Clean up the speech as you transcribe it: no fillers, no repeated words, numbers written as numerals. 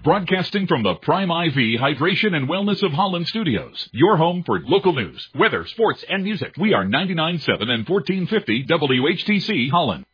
Broadcasting from the Prime IV Hydration and Wellness of Holland Studios. Your home for local news, weather, sports, and music. We are 99.7 and 1450 WHTC Holland.